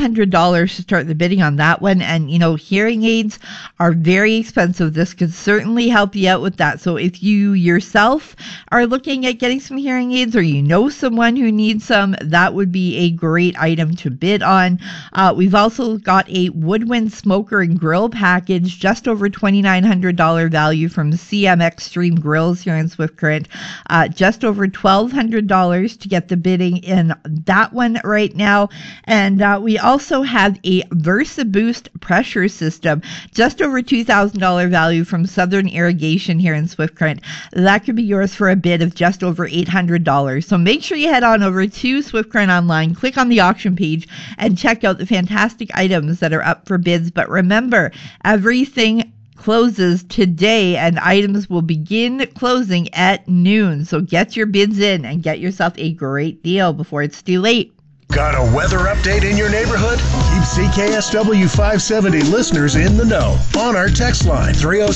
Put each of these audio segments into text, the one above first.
$1,200 to start the bidding on that one. And, hearing aids are very expensive. This could certainly help you out with that. So if you yourself are looking at getting some hearing aids, or you know someone who needs some, that would be a great item to bid on. We've also got a woodwind smoker and grill package, just over $2,900 value from CM Extreme Grills here in Swift Current. Just over $1,200 to get the bidding in that one right now. And we also have a VersaBoost pressure system, just over $2,000 value from Southern Irrigation here in Swift Current. That could be yours for a bid of just over $800. So make sure you head on over to Swift Current Online, click on the auction page, and check out the fantastic items that are up for bids. But remember, everything closes today and items will begin closing at noon. So get your bids in and get yourself a great deal before it's too late. Got a weather update in your neighborhood? Keep CKSW 570 listeners in the know on our text line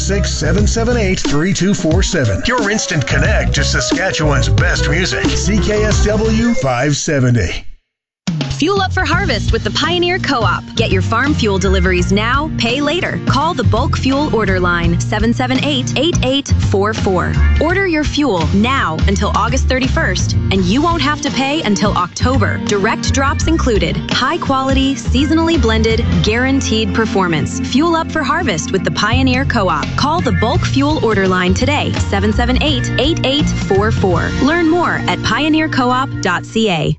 306-778-3247. Your instant connect to Saskatchewan's best music. CKSW 570. Fuel up for harvest with the Pioneer Co-op. Get your farm fuel deliveries now, pay later. Call the bulk fuel order line 778-8844. Order your fuel now until August 31st, and you won't have to pay until October. Direct drops included. High quality, seasonally blended, guaranteed performance. Fuel up for harvest with the Pioneer Co-op. Call the bulk fuel order line today, 778-8844. Learn more at pioneercoop.ca.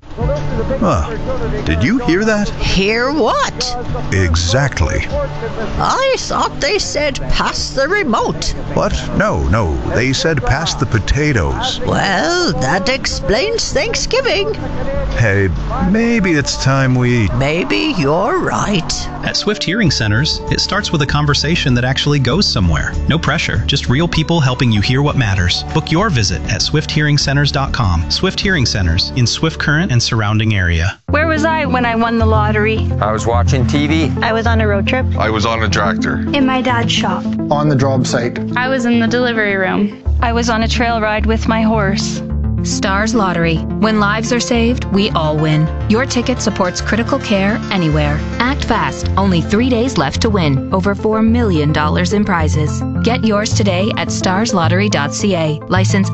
Did you hear that? Hear what? Exactly. I thought they said pass the remote. What? No. They said pass the potatoes. Well, that explains Thanksgiving. Hey, maybe it's time we... Maybe you're right. At Swift Hearing Centers, it starts with a conversation that actually goes somewhere. No pressure, just real people helping you hear what matters. Book your visit at swifthearingcenters.com. Swift Hearing Centers in Swift Current and surrounding area. Where was I when I won the lottery? I was watching TV. I was on a road trip. I was on a tractor. In my dad's shop. On the job site. I was in the delivery room. I was on a trail ride with my horse. Stars Lottery. When lives are saved, we all win. Your ticket supports critical care anywhere. Act fast. Only 3 days left to win. Over $4 million in prizes. Get yours today at starslottery.ca. License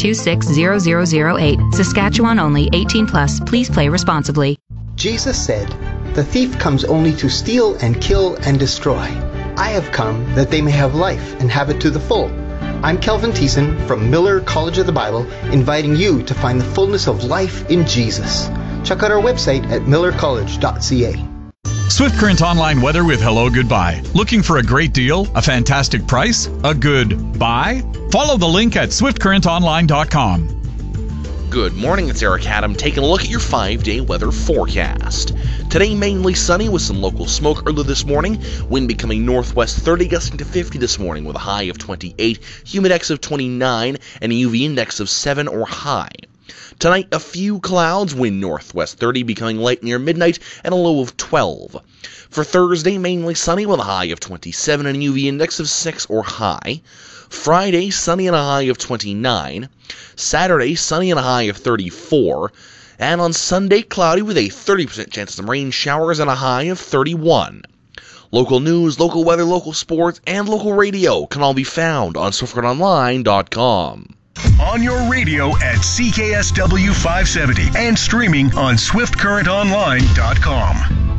LR260008. Saskatchewan only. 18 plus. Please play responsibly. Jesus said, "The thief comes only to steal and kill and destroy. I have come that they may have life and have it to the full." I'm Kelvin Thiessen from Miller College of the Bible, inviting you to find the fullness of life in Jesus. Check out our website at millercollege.ca. Swift Current Online weather with Hello Goodbye. Looking for a great deal, a fantastic price, a good buy? Follow the link at swiftcurrentonline.com. Good morning, it's Eric Adam taking a look at your 5-day weather forecast. Today mainly sunny with some local smoke early this morning, wind becoming northwest 30 gusting to 50 this morning with a high of 28, humidex of 29, and a UV index of 7 or high. Tonight a few clouds, wind northwest 30 becoming light near midnight and a low of 12. For Thursday mainly sunny with a high of 27 and a UV index of 6 or high. Friday, sunny and a high of 29. Saturday, sunny and a high of 34. And on Sunday, cloudy with a 30% chance of some rain showers and a high of 31. Local news, local weather, local sports, and local radio can all be found on SwiftCurrentOnline.com. On your radio at CKSW 570 and streaming on SwiftCurrentOnline.com.